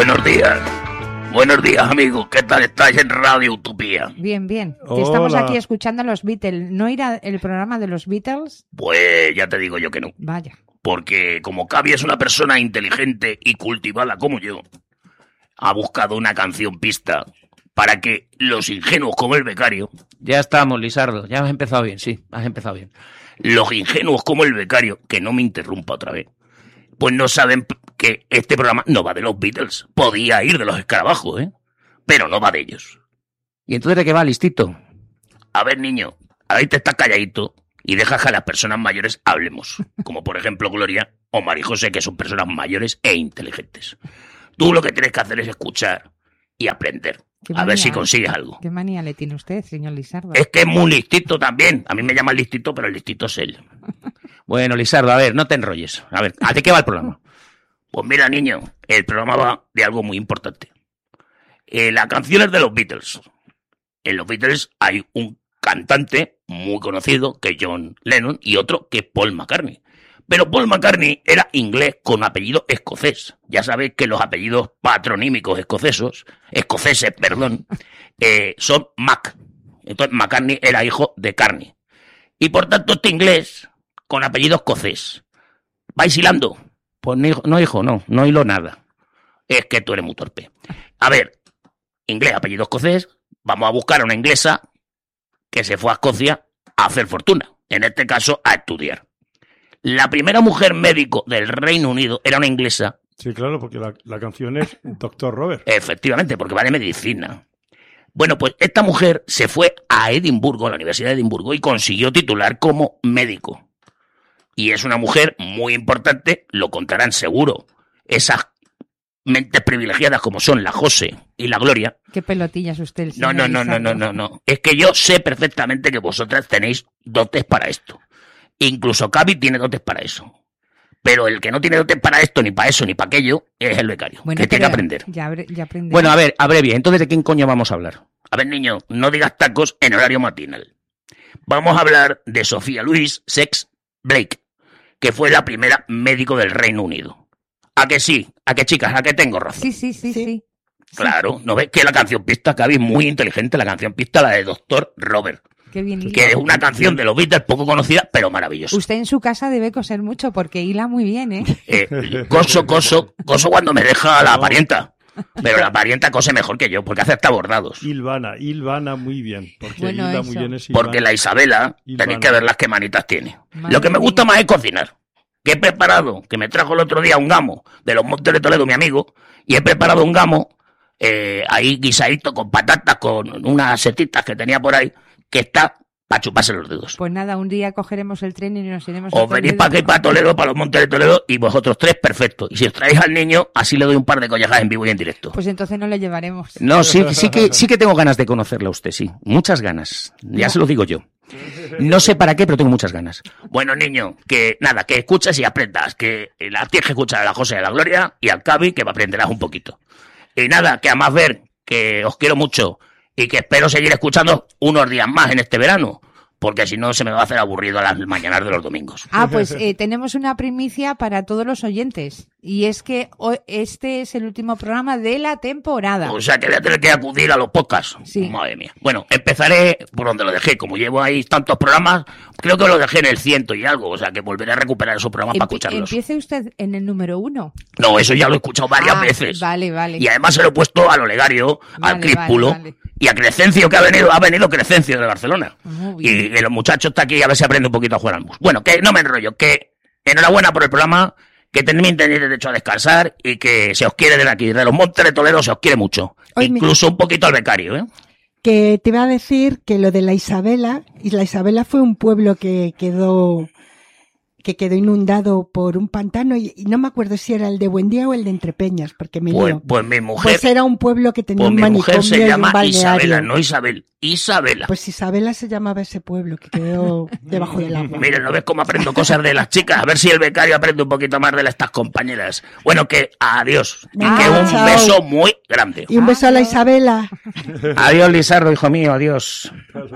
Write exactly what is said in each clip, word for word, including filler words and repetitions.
Buenos días. Buenos días, amigos. ¿Qué tal estáis en Radio Utopía? Bien, bien. Que Hola. estamos aquí escuchando a los Beatles. ¿No irá el programa de los Beatles? Pues ya te digo yo que no. Vaya. Porque como Cavi es una persona inteligente y cultivada como yo, ha buscado una canción pista para que los ingenuos como el becario, Ya estamos, Lisardo. Ya has empezado bien, sí. Has empezado bien. los ingenuos como el becario, que no me interrumpa otra vez, pues no saben que este programa no va de los Beatles. Podía ir de los escarabajos, ¿eh? Pero no va de ellos. ¿Y entonces de qué va, listito? A ver, niño, ahí te estás calladito y deja que a las personas mayores hablemos. Como por ejemplo Gloria o María José, que son personas mayores e inteligentes. Tú lo que tienes que hacer es escuchar y aprender. Qué A manía, ver si ¿eh? consigues algo. ¿Qué manía le tiene usted, señor Lisardo? Es que es muy listito también. A mí me llaman listito, pero el listito es él. Bueno, Lisardo, a ver, no te enrolles. A ver, ¿a de qué va el programa? Pues mira, niño, el programa va de algo muy importante. Eh, la canción es de los Beatles. En los Beatles hay un cantante muy conocido, que es John Lennon, y otro que es Paul McCartney. Pero Paul McCartney era inglés con apellido escocés. Ya sabéis que los apellidos patronímicos escocesos, escoceses, perdón, eh, son Mac. Entonces McCartney era hijo de Carney. Y por tanto este inglés con apellido escocés. ¿Vais hilando? Pues no, hijo, no, hijo, no, no hilo nada. Es que tú eres muy torpe. A ver, inglés, apellido escocés, vamos a buscar a una inglesa que se fue a Escocia a hacer fortuna. En este caso, a estudiar. La primera mujer médico del Reino Unido era una inglesa. Sí, claro, porque la, la canción es Doctor Robert. Efectivamente, porque va de medicina. Bueno, pues esta mujer se fue a Edimburgo, a la Universidad de Edimburgo, y consiguió titular como médico. Y es una mujer muy importante, lo contarán seguro. Esas mentes privilegiadas como son la José y la Gloria. ¿Qué pelotillas usted, el No, señor no, no, no, Lisardo? no, no, no. Es que yo sé perfectamente que vosotras tenéis dotes para esto. Incluso Cavi tiene dotes para eso. Pero el que no tiene dotes para esto, ni para eso, ni para aquello, es el becario, Bueno, que tiene que pero aprender. Ya, abre- ya aprendí. Bueno, a ver, abrevia. Entonces, ¿de quién coño vamos a hablar? A ver, niño, no digas tacos en horario matinal. Vamos a hablar de Sofía Louise Sex Blake, que fue la primera médico del Reino Unido. ¿A que sí? ¿A que chicas? ¿A que tengo razón? Sí, sí, sí, sí. Claro, ¿no ves que la canción pista, Cavi, es muy inteligente, la canción pista, la de Doctor Robert, Qué bien hila. que es una canción de los Beatles poco conocida, pero maravillosa. Usted en su casa debe coser mucho porque hila muy bien, ¿eh? Eh, coso, coso, coso cuando me deja la parienta. Pero la parienta cose mejor que yo, porque hace hasta bordados. Ilvana, Ilvana muy bien. Porque Bueno, Hilda eso. muy bien es Ilvana. Porque la Isabela, Ilvana. tenéis que ver las que manitas tiene. Madre Lo que me mía. gusta más es cocinar. Que he preparado, que me trajo el otro día un gamo de los Montes de Toledo, mi amigo, y he preparado un gamo eh, ahí guisadito con patatas, con unas setitas que tenía por ahí, que está para chuparse los dedos. Pues nada, un día cogeremos el tren y nos iremos a Os venís para aquí, para Toledo, para los Montes de Toledo, y vosotros tres, perfecto. Y si os traéis al niño, así le doy un par de collejas en vivo y en directo. Pues entonces no le llevaremos. No, sí, sí que, sí que tengo ganas de conocerla a usted, sí. Muchas ganas. Ya se lo digo yo. No sé para qué, pero tengo muchas ganas. Bueno, niño, que nada, que escuches y aprendas, que la tienes que escuchar a la José y a la Gloria y al Cavi, que aprenderás un poquito. Y nada, que a más ver, que os quiero mucho y que espero seguir escuchando unos días más en este verano, porque si no se me va a hacer aburrido a las mañanas de los domingos. Ah, pues eh, tenemos una primicia para todos los oyentes. Y es que ho- este es el último programa de la temporada. O sea que voy a tener que acudir a los podcasts. Sí. Madre mía. Bueno, empezaré por donde lo dejé. Como llevo ahí tantos programas, creo que lo dejé en el ciento y algo. O sea que volveré a recuperar esos programas para Empie- escucharlos. Empiece usted en el número uno. No, eso ya lo he escuchado varias Ah, veces. Vale, vale. Y además se lo he puesto a Olegario, al Vale, Críspulo vale, vale. y a Crescencio, que ha venido, ha venido Crescencio de Barcelona. Muy Y, bien. y los muchachos está aquí a ver si aprende un poquito a jugar al mus. Bueno, que no me enrollo, que enhorabuena por el programa, que también tenéis derecho a descansar y que se os quiere de aquí, de los Montes de Toledo se os quiere mucho. Oye, mi- Incluso un poquito al becario, ¿eh? Que te iba a decir que lo de la Isabela, y la Isabela fue un pueblo que quedó que quedó inundado por un pantano y, y no me acuerdo si era el de Buendía o el de Entrepeñas, porque me Pues, lío. pues mi mujer, Pues era un pueblo que tenía pues un mi manicomio mujer se y un llama balneario. Isabela, no Isabel, Isabela. Pues Isabela se llamaba ese pueblo que quedó debajo del agua. Miren, ¿no ves cómo aprendo cosas de las chicas? A ver si el becario aprende un poquito más de estas compañeras. Bueno, que adiós. Y Ah, que un chao. beso muy grande. Y un beso a la Isabela. Adiós, Lisardo, hijo mío, adiós.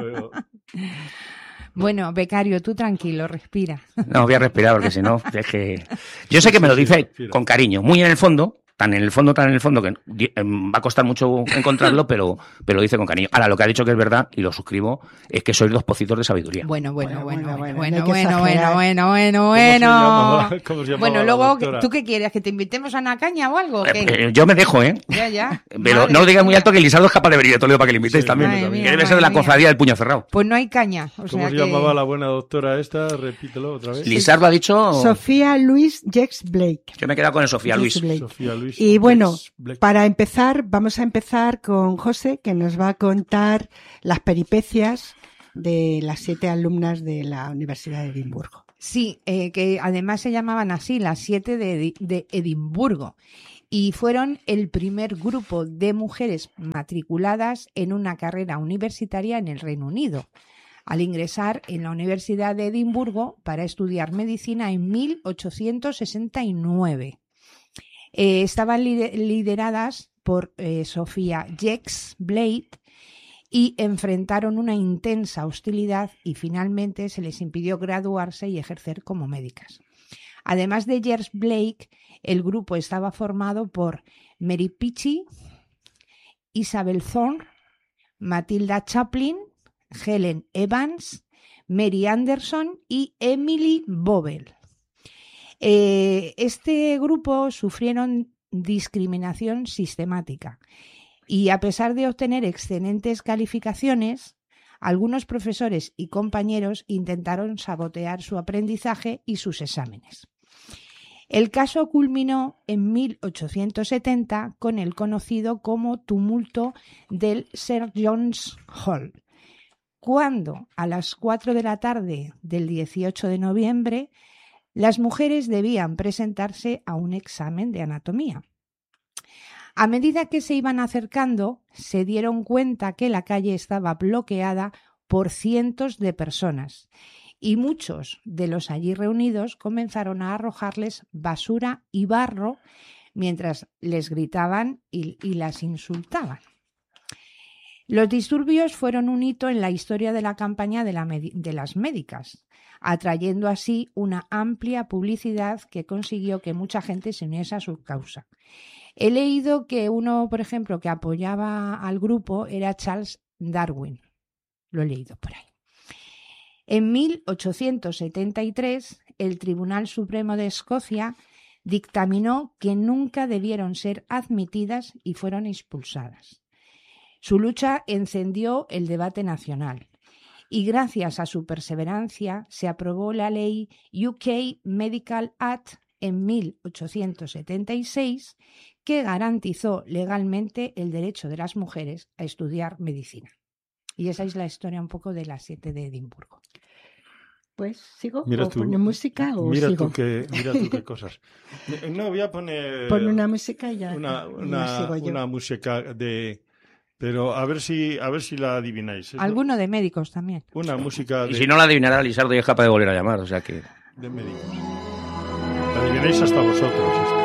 Bueno, becario, tú tranquilo, respira. No, voy a respirar porque si no, es que... Yo sé que me lo dice con cariño, muy en el fondo, tan en el fondo, tan en el fondo, que di- em, va a costar mucho encontrarlo, pero, pero lo dice con cariño. Ahora, lo que ha dicho que es verdad, y lo suscribo, es que sois dos pocitos de sabiduría. Bueno, bueno, bueno, Bueno, bueno, bueno, bueno, no hay que bueno, bueno, exagerar. bueno, bueno, ¿Cómo se bueno. llamaba- cómo se llamaba Bueno, la luego, doctora? ¿tú qué quieres? ¿Que te invitemos a una caña o algo? o Eh, qué? eh, yo me dejo, ¿eh? Ya, ya. Pero Madre no lo digas muy mía. alto, que Lisardo es capaz de venir de Toledo para que le invitéis Sí, también. madre mía, que debe ser madre de la mía. cofradía del puño cerrado. Pues no hay caña. O ¿Cómo sea se que... llamaba la buena doctora esta? Repítelo otra vez. Lisardo ha dicho... Sofía Luis Jex Blake. Yo me he quedado con el Sofía Jex Luis. Blake. Sofía Luis. Y bueno, Black. para empezar, vamos a empezar con José, que nos va a contar las peripecias de las siete alumnas de la Universidad de Edimburgo. Sí, eh, que además se llamaban así, las siete de, Edi- de Edimburgo. Y fueron el primer grupo de mujeres matriculadas en una carrera universitaria en el Reino Unido, al ingresar en la Universidad de Edimburgo para estudiar medicina en mil ochocientos sesenta y nueve. Eh, estaban lider- lideradas por eh, Sofía Jex Blake y enfrentaron una intensa hostilidad y finalmente se les impidió graduarse y ejercer como médicas. Además de Jex Blake, el grupo estaba formado por Mary Peachy, Isabel Thorne, Matilda Chaplin, Helen Evans, Mary Anderson y Emily Bovell. Eh, este grupo sufrieron discriminación sistemática y a pesar de obtener excelentes calificaciones, algunos profesores y compañeros intentaron sabotear su aprendizaje y sus exámenes. El caso culminó en mil ochocientos setenta con el conocido como tumulto del Sir John's Hall, cuando a las cuatro de la tarde del dieciocho de noviembre las mujeres debían presentarse a un examen de anatomía. A medida que se iban acercando, se dieron cuenta que la calle estaba bloqueada por cientos de personas y muchos de los allí reunidos comenzaron a arrojarles basura y barro mientras les gritaban y, y las insultaban. Los disturbios fueron un hito en la historia de la campaña de, la medi- de las médicas, atrayendo así una amplia publicidad que consiguió que mucha gente se uniese a su causa. He leído que uno, por ejemplo, que apoyaba al grupo era Charles Darwin. Lo he leído por ahí. En mil ochocientos setenta y tres, el Tribunal Supremo de Escocia dictaminó que nunca debieron ser admitidas y fueron expulsadas. Su lucha encendió el debate nacional y gracias a su perseverancia se aprobó la ley U K Medical Act en mil ochocientos setenta y seis que garantizó legalmente el derecho de las mujeres a estudiar medicina. Y esa es la historia un poco de las siete de Edimburgo. Pues, ¿sigo? Mira ¿O tú, pone música o mira sigo? tú qué, mira tú qué cosas. No, voy a poner Pon una música y ya, una, ya una, sigo yo. una música de... Pero a ver si, a ver si la adivináis. Es Alguno de médicos también. Una música Y de, si no la adivinará, Lisardo ya es capaz de volver a llamar, o sea que... de médicos. La adivináis hasta vosotros.